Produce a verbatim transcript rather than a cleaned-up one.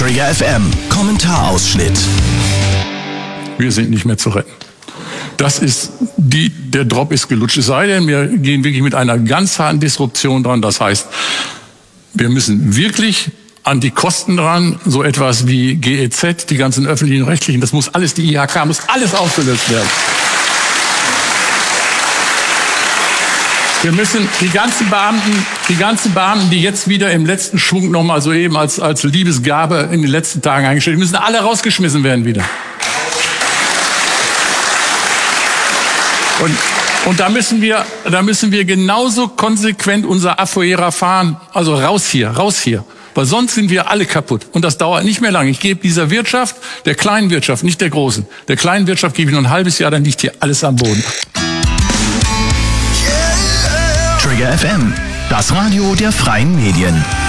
Trigger F M, Kommentarausschnitt. Wir sind nicht mehr zu retten. Das ist, die, der Drop ist gelutscht. Es sei denn, wir gehen wirklich mit einer ganz harten Disruption dran. Das heißt, wir müssen wirklich an die Kosten ran, so etwas wie G E Z, die ganzen öffentlichen Rechtlichen, das muss alles, die I H K, muss alles aufgelöst werden. Wir müssen die ganzen Beamten, die ganzen Beamten, die jetzt wieder im letzten Schwung nochmal so eben als, als Liebesgabe in den letzten Tagen eingestellt, die müssen alle rausgeschmissen werden wieder. Und, und da müssen wir, da müssen wir genauso konsequent unser Affoera fahren. Also raus hier, raus hier. Weil sonst sind wir alle kaputt. Und das dauert nicht mehr lange. Ich gebe dieser Wirtschaft, der kleinen Wirtschaft, nicht der großen, der kleinen Wirtschaft gebe ich noch ein halbes Jahr, dann liegt hier alles am Boden. Trigger F M, das Radio der freien Medien.